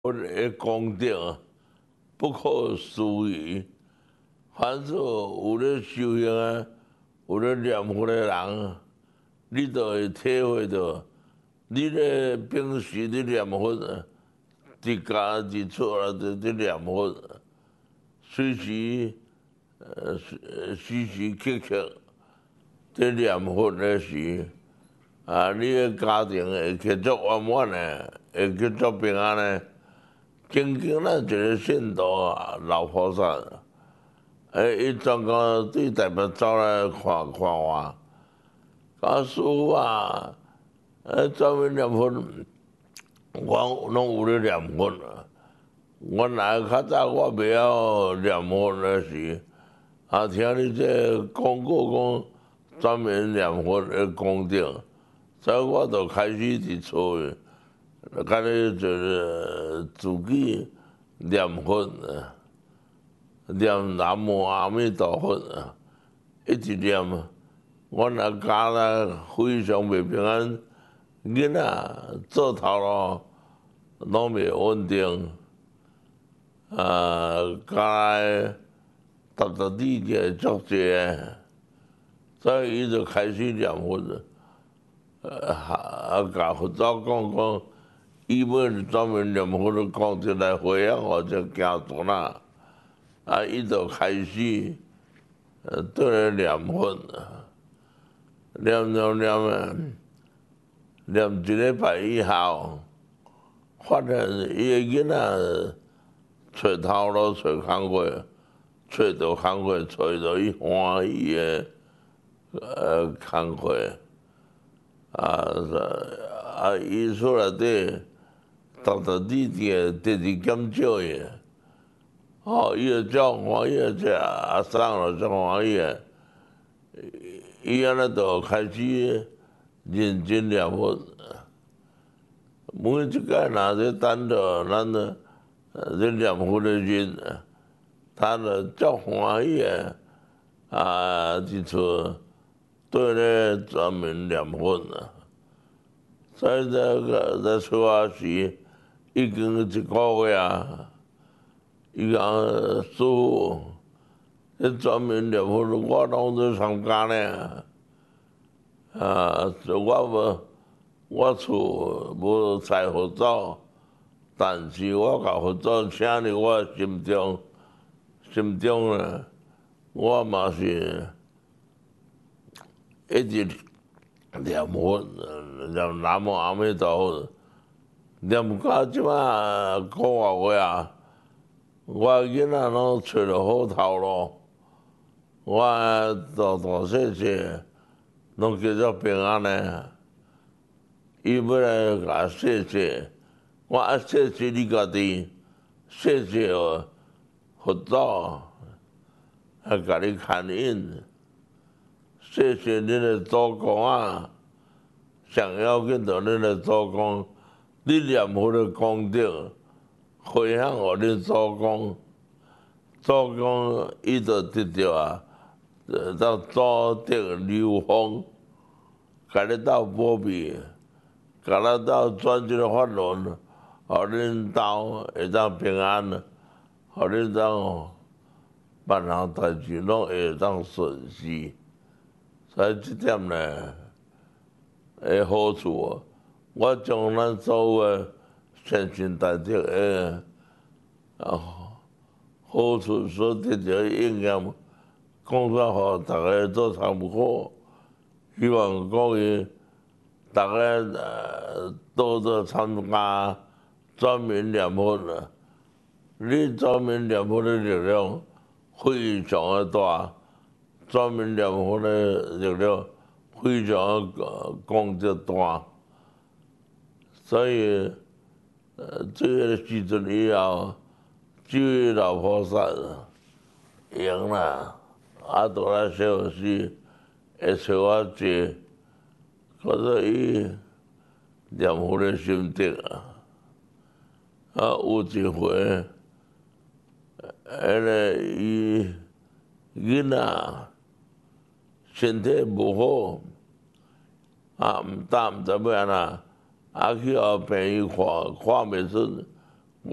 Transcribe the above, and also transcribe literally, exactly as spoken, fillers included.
我的功德不可思议。凡是有咧修行啊，有咧念佛的人，你就会体会到，你咧平时咧念佛，伫家伫厝啊，伫伫念佛，随时呃时时刻刻伫念佛的时，啊，你的家庭会继续圆满的，会继续平安的。经经咱一个信徒啊，老菩萨，诶，伊专讲对台北走来看看我，讲师傅啊，诶，专门念佛，我拢有咧念佛啊。原来较早我袂晓念佛那时，啊，听你这讲过讲专门念佛的功德，所以我就开始伫厝诶，干咧就是自己念佛啊，念南无阿弥陀佛啊，一直念啊。我若家咧非常袂平安，囡仔做头路拢袂稳定，啊，家内搭搭地铁足济，所以伊就开始念佛了。啊，甲佛祖讲讲，伊要专门念佛的功德来回向我这家族啦。啊，伊就开始呃对咧念佛，念念念啊，念一礼拜以后，发现伊个囡仔找头路找工课，找到工课，找到伊欢喜的呃工课。啊啊！伊厝内底搭搭地铁，直直减少伊。哦，伊就足欢喜个，这阿婶就足欢喜个。伊安尼就开始认真念佛。每一届若咧等到咱咧咧念佛的人，他就足欢喜个。啊，伫厝对咧专门念佛啊。所以这个在出发时已经一个月啊，伊讲师傅，迄专门念佛，我拢在参加呢。啊，我无我厝无财佛祖，但是我甲佛祖请伫我心中，心中呢，我嘛是一直念佛，念南无阿弥陀佛，念到即摆个外月啊，我囡仔拢找着好头路，我大大细细拢继续平安的。伊要来甲谢谢，我啊谢谢你家己，谢谢佛祖，啊甲你牵引。谢谢恁的祖公啊！上要紧就恁的祖公，你念佛的功德，回向互恁祖公，祖公伊就得到啊，到祖德流芳，甲你斗保庇，甲咱斗转这个法轮，互恁斗会当平安，互恁当万项代志拢会当顺遂。所以这点呢，的好处，我将咱所有的善心大德的啊好处所得到应验，讲出来互大家做参考。希望讲伊大家呃多多参加专门念佛的，你专门念佛的力量非常的大。专门念佛的力量非常功德大，所以呃，这个时阵以后，这位老菩萨赢啦，啊，倒来小时会找我坐，可是伊念佛的心得啊，啊，有一回，迄个伊囡仔身体无好，啊，毋但毋知要安那，啊去互病院看，看袂出